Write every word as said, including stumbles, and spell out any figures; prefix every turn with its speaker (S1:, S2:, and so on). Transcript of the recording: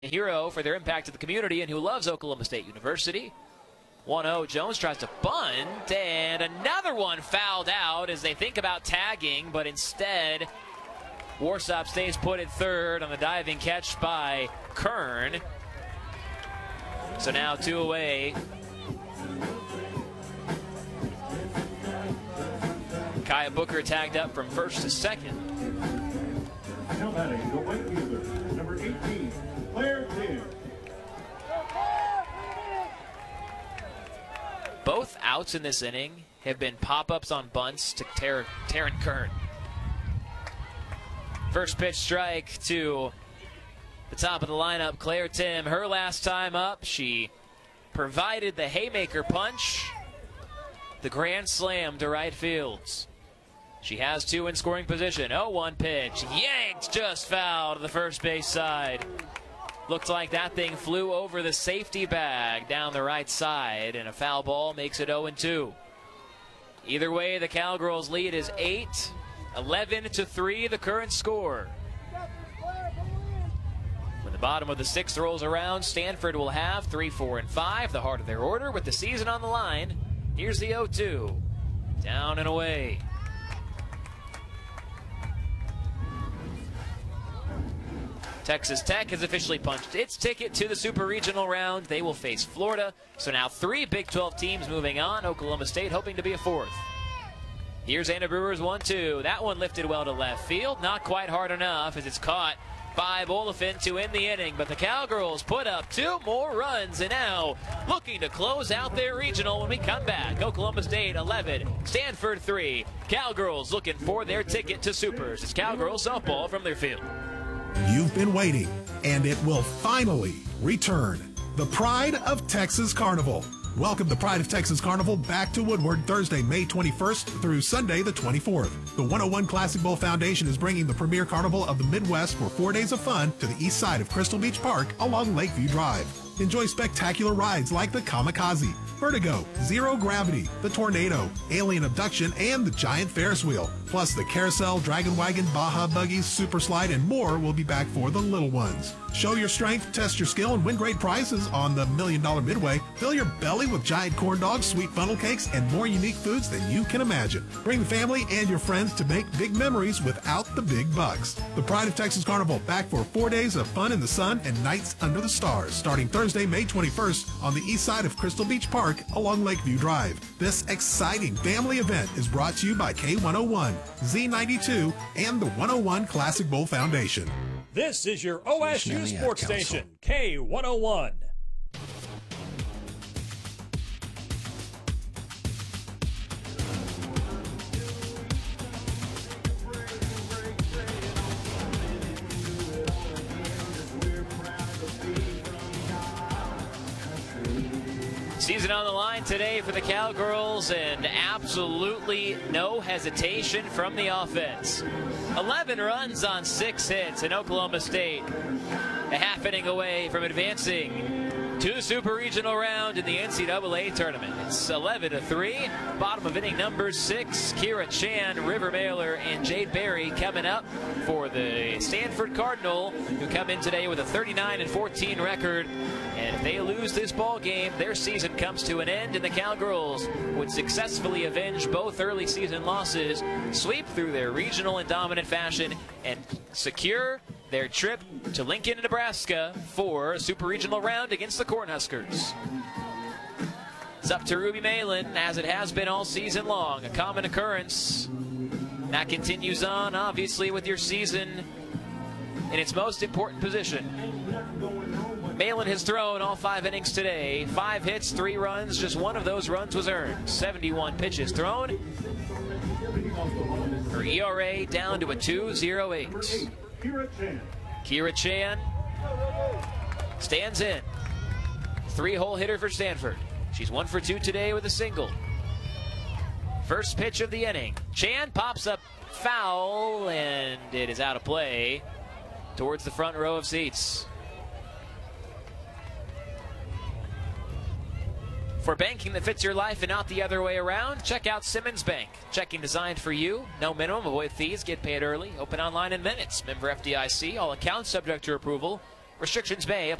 S1: hero for their impact to the community and who loves Oklahoma State University. one oh, Jones tries to bunt, and another one fouled out as they think about tagging, but instead Warsop stays put at third on the diving catch by Kern. So now two away. Kaya Booker tagged up from first to second.
S2: Now batting the right fielder, number eighteen, Claire Tim.
S1: Both outs in this inning have been pop-ups on bunts to Ter Taryn Kern. First pitch strike to the top of the lineup, Claire Tim. Her last time up, she provided the haymaker punch, the grand slam to right fields. She has two in scoring position. oh one pitch, yanked just foul to the first base side. Looked like that thing flew over the safety bag down the right side, and a foul ball makes it oh and two. Either way, the Cowgirls lead is eight, eleven to three, the current score. When the bottom of the sixth rolls around, Stanford will have three, four, and five, the heart of their order, with the season on the line. Here's the oh two. Down and away. Texas Tech has officially punched its ticket to the Super Regional round. They will face Florida. So now three Big twelve teams moving on. Oklahoma State hoping to be a fourth. Here's Anna Brewer's one two. That one lifted well to left field. Not quite hard enough as it's caught by Bolifin to end the inning. But the Cowgirls put up two more runs and now looking to close out their regional when we come back. Oklahoma State eleven, Stanford three. Cowgirls looking for their ticket to Supers. It's Cowgirls softball from their field.
S3: You've been waiting, and it will finally return. The Pride of Texas Carnival. Welcome the Pride of Texas Carnival back to Woodward Thursday, May twenty-first through Sunday, the twenty-fourth. The one oh one Classic Bowl Foundation is bringing the premier carnival of the Midwest for four days of fun to the east side of Crystal Beach Park along Lakeview Drive. Enjoy spectacular rides like the Kamikaze, Vertigo, Zero Gravity, the Tornado, Alien Abduction, and the Giant Ferris Wheel. Plus the Carousel, Dragon Wagon, Baja Buggies, Super Slide, and more will be back for the little ones. Show your strength, test your skill, and win great prizes on the Million Dollar Midway. Fill your belly with giant corn dogs, sweet funnel cakes, and more unique foods than you can imagine. Bring the family and your friends to make big memories without the big bucks. The Pride of Texas Carnival back for four days of fun in the sun and nights under the stars, starting Thursday, May twenty-first on the east side of Crystal Beach Park along Lakeview Drive. This exciting family event is brought to you by K one oh one, Z ninety-two, and the one oh one Classic Bowl Foundation.
S2: This is your O S U Sports Station, K one oh one.
S1: Season on the line today for the Cowgirls, and absolutely no hesitation from the offense. eleven runs on six hits in Oklahoma State. A half inning away from advancing to the Super Regional round in the N C double A tournament. It's eleven to three. Bottom of inning number six. Kira Chan, River Mailer, and Jade Berry coming up for the Stanford Cardinal, who come in today with a thirty-nine and fourteen record. And if they lose this ball game, their season comes to an end, and the Cowgirls would successfully avenge both early season losses, sweep through their regional in dominant fashion, and secure their trip to Lincoln, Nebraska for a Super Regional round against the Cornhuskers. It's up to Ruby Malin, as it has been all season long, a common occurrence. That continues on, obviously, with your season in its most important position. Malin has thrown all five innings today. Five hits, three runs. Just one of those runs was earned. seventy-one pitches thrown. Her E R A down to a two point oh eight. Kira Chan stands in. Three-hole hitter for Stanford. She's one for two today with a single. First pitch of the inning. Chan pops up foul, and it is out of play towards the front row of seats. For banking that fits your life and not the other way around, check out Simmons Bank. Checking designed for you. No minimum, avoid fees, get paid early. Open online in minutes. Member F D I C. All accounts subject to approval. Restrictions may apply.